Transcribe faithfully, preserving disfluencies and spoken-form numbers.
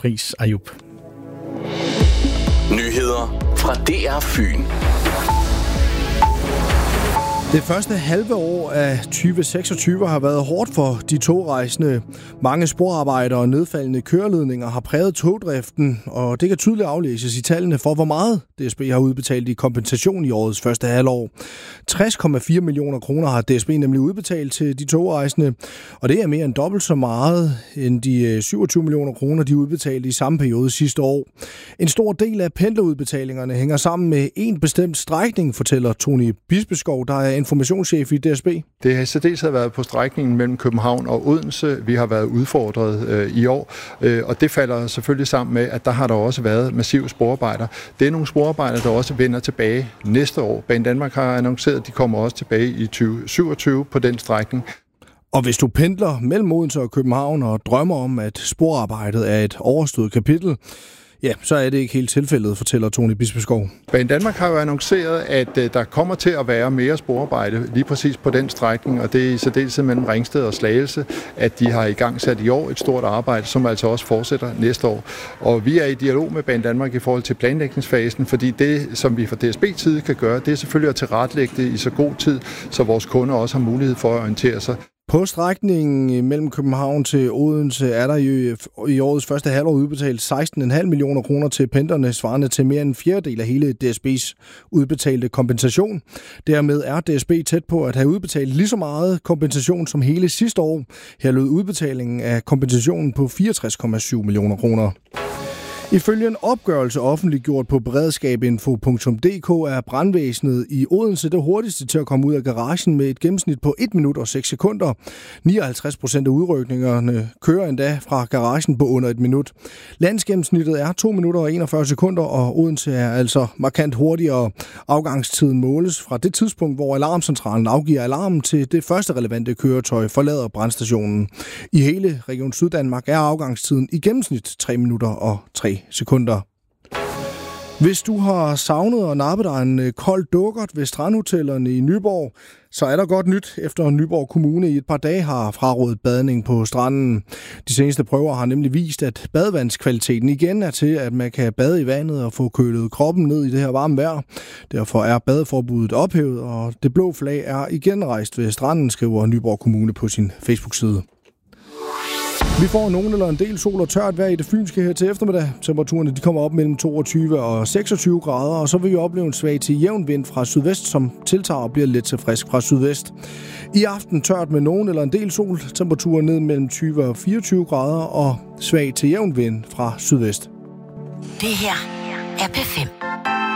Friis Ayub. Nyheder fra D R Fyn. Det første halve år af tyve seksogtyve har været hårdt for de togrejsende. Mange sporarbejder og nedfaldende køreledninger har præget togdriften, og det kan tydeligt aflæses i tallene for, hvor meget D S B har udbetalt i kompensation i årets første halvår. tres komma fire millioner kroner har D S B nemlig udbetalt til de togrejsende, og det er mere end dobbelt så meget end de syvogtyve millioner kroner, de udbetalte i samme periode sidste år. En stor del af pendlerudbetalingerne hænger sammen med en bestemt strækning, fortæller Tony Bispeskov, der er informationschef i D S B. Det har særdeles været på strækningen mellem København og Odense. Vi har været udfordret øh, i år, øh, og det falder selvfølgelig sammen med, at der har der også været massive sporarbejder. Det er nogle sporarbejder, der også vender tilbage næste år. Banedanmark har annonceret, at de kommer også tilbage i tyve syvogtyve på den strækning. Og hvis du pendler mellem Odense og København og drømmer om, at sporarbejdet er et overstået kapitel, ja, så er det ikke helt tilfældet, fortæller Tony Bispeskov. Banedanmark har jo annonceret, at der kommer til at være mere sporarbejde lige præcis på den strækning, og det er i særdeleshed mellem Ringsted og Slagelse, at de har i gang sat i år et stort arbejde, som altså også fortsætter næste år. Og vi er i dialog med Banedanmark i forhold til planlægningsfasen, fordi det, som vi fra D S B-side kan gøre, det er selvfølgelig at tilrettelægge det i så god tid, så vores kunder også har mulighed for at orientere sig. På strækningen mellem København til Odense er der jo i årets første halvår udbetalt seksten komma fem millioner kroner til pendlerne, svarende til mere end en fjerdedel af hele D S B's udbetalte kompensation. Dermed er D S B tæt på at have udbetalt lige så meget kompensation som hele sidste år. Her lød udbetalingen af kompensationen på fireogtres komma syv millioner kroner. Ifølge en opgørelse offentliggjort på beredskabinfo punktum d k er brandvæsenet i Odense det hurtigste til at komme ud af garagen med et gennemsnit på et minut og seks sekunder. nioghalvtreds procent af udrykningerne kører endda fra garagen på under et minut. Landsgennemsnittet er to minutter og enogfyrre sekunder, og Odense er altså markant hurtigere. Afgangstiden måles fra det tidspunkt, hvor alarmcentralen afgiver alarmen, til det første relevante køretøj forlader brandstationen. I hele Region Syddanmark er afgangstiden i gennemsnit tre minutter og tre sekunder. Hvis du har savnet og nappet dig en kold dukkert ved strandhotellerne i Nyborg, så er der godt nyt, efter Nyborg Kommune i et par dage har frarådet badning på stranden. De seneste prøver har nemlig vist, at badevandskvaliteten igen er til, at man kan bade i vandet og få kølet kroppen ned i det her varme vejr. Derfor er badeforbuddet ophævet, og det blå flag er igen rejst ved stranden, skriver Nyborg Kommune på sin Facebook-side. Vi får nogen eller en del sol og tørt vejr i det fynske her til eftermiddag. Temperaturerne de kommer op mellem toogtyve og seksogtyve grader, og så vil vi opleve en svag til jævn vind fra sydvest, som tiltager og bliver lidt til frisk fra sydvest. I aften tørt med nogen eller en del sol, temperaturer ned mellem tyve og fireogtyve grader, og svag til jævn vind fra sydvest. Det her er P fem.